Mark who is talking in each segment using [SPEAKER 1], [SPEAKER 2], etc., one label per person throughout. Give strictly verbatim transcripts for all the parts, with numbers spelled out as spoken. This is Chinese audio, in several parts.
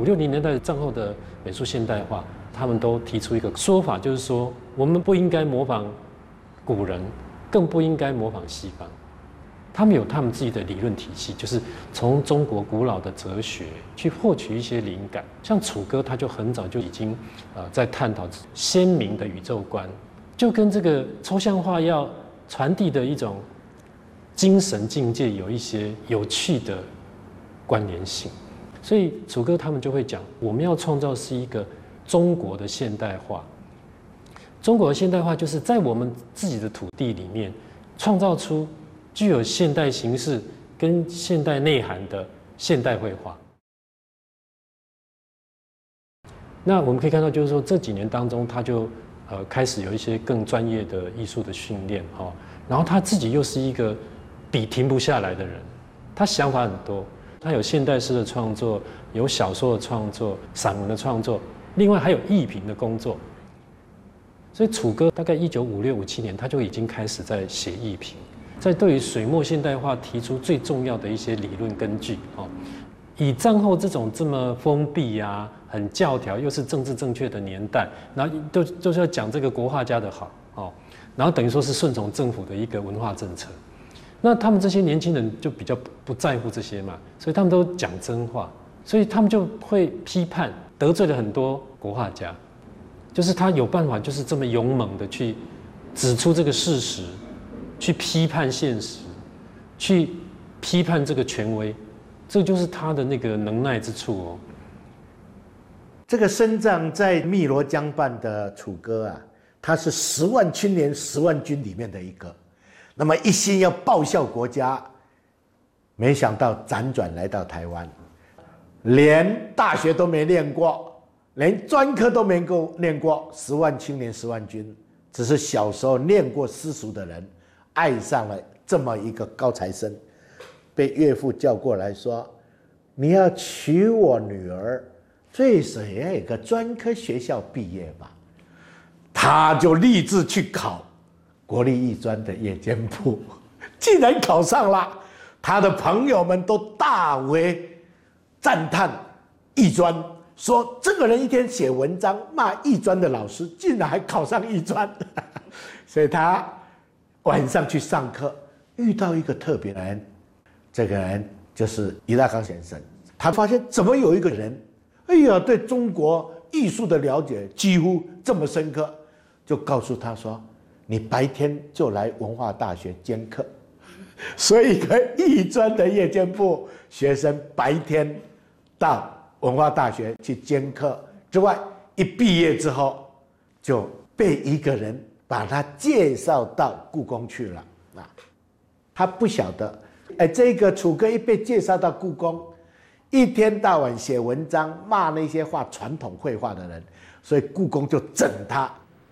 [SPEAKER 1] 五六零年代战后的美术现代化，他们都提出一个说法，就是说我们不应该模仿古人，更不应该模仿西方。他们有他们自己的理论体系，就是从中国古老的哲学去获取一些灵感。像楚歌，他就很早就已经呃在探讨鲜明的宇宙观，就跟这个抽象画要传递的一种精神境界有一些有趣的关联性。所以楚歌他们就会讲，我们要创造是一个中国的现代化。中国的现代化就是在我们自己的土地里面创造出具有现代形式跟现代内涵的现代绘画。那我们可以看到，就是说这几年当中，他就呃开始有一些更专业的艺术的训练哦，然后他自己又是一个笔停不下来的人，他想法很多，他有现代诗的创作，有小说的创作，散文的创作，另外还有艺评的工作。所以楚歌大概一九五六五七年，他就已经开始在写艺评。在对于水墨现代化提出最重要的一些理论根据哦，以战后这种这么封闭啊、很教条又是政治正确的年代，然后就就是要讲这个国画家的好哦，然后等于说是顺从政府的一个文化政策。那他们这些年轻人就比较不在乎这些嘛，所以他们都讲真话，所以他们就会批判，得罪了很多国画家，就是他有办法，就是这么勇猛的去指出这个事实。去批判现实，去批判这个权威，这就是他的那个能耐之处哦。
[SPEAKER 2] 这个生长在汨罗江畔的楚歌啊，他是十万青年十万军里面的一个，那么一心要报效国家，没想到辗转来到台湾，连大学都没念过，连专科都没够念过，十万青年十万军，只是小时候念过私塾的人。爱上了这么一个高材生，被岳父叫过来说：“你要娶我女儿，最少也要有个专科学校毕业吧。”他就立志去考国立艺专的夜间部，竟然考上了。他的朋友们都大为赞叹艺专，说这个人一天写文章骂艺专的老师，竟然还考上艺专，所以他。晚上去上课，遇到一个特别的人，这个人就是俞大纲先生。他发现怎么有一个人，哎呀，对中国艺术的了解几乎这么深刻，就告诉他说：“你白天就来文化大学兼课。”所以，跟艺专的夜间部学生白天到文化大学去兼课之外，一毕业之后就被一个人。把他介绍到故宫去了啊，他不晓得，哎，这个楚歌一被介绍到故宫，一天到晚写文章骂那些画传统绘画的人，所以故宫就整他。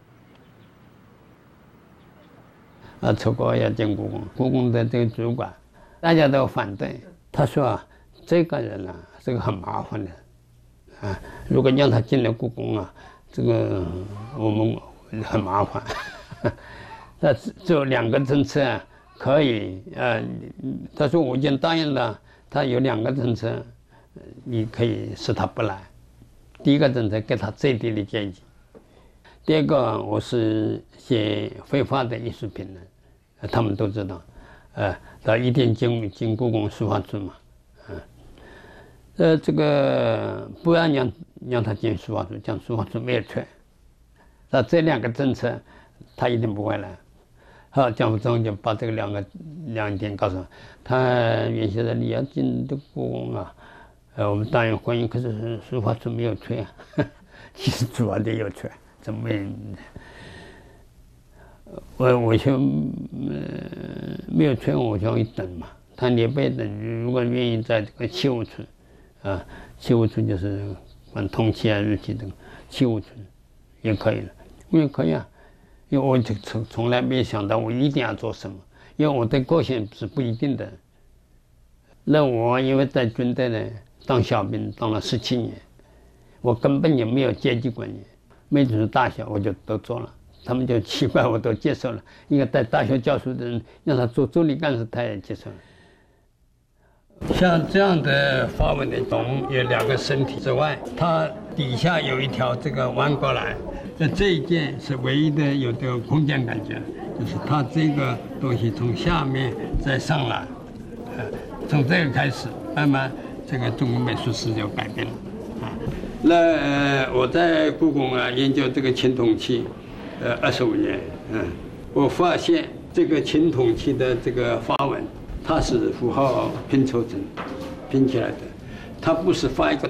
[SPEAKER 3] 啊，楚歌要进故宫，故宫的这个主管，大家都反对。他说啊，这个人啊是个很麻烦的，啊，如果让他进了故宫啊，这个我们。很麻烦，那只有两个政策啊，可以呃，他说我已经答应了，他有两个政策，你可以使他不来。第一个政策给他最低的阶级，第二个我是写绘画的艺术品的，他们都知道，呃，他一定进进故宫书画处嘛，嗯、呃，呃，这个不要让让他进书画处，讲书画处没有权。那这两个政策，他一定不会来。好，蒋福忠就把这个两个两点告诉他。他原先说你要进这故宫啊，呃，我们当然欢迎，可是书画处没有缺啊。其实主要的有缺，怎么没？我我就呃没有缺，我就一等嘛。他也不等，如果愿意在这个器物处，啊，器物处就是管通气啊、日期等器物处也可以了。我也可以啊，因为我就从从来没想到我一定要做什么，因为我的个性是不一定的。那我因为在军队呢当小兵当了十七年，我根本也没有阶级观念，没准是大小我就都做了，他们就奇怪我都接受了。一个在大学教书的人让他做助理干事，他也接受了。 像这样的花纹的龙有两个身体之外，它底下有一条这个弯过来，那这一件是唯一的有这个空间感觉，就是它这个东西从下面再上来，呃，从这个开始，慢慢这个中国美术史就改变了啊。那呃，我在故宫啊研究这个青铜器，呃，二十五年，嗯，我发现这个青铜器的这个花纹。它是符号拼凑成拼起来的，它不是画一个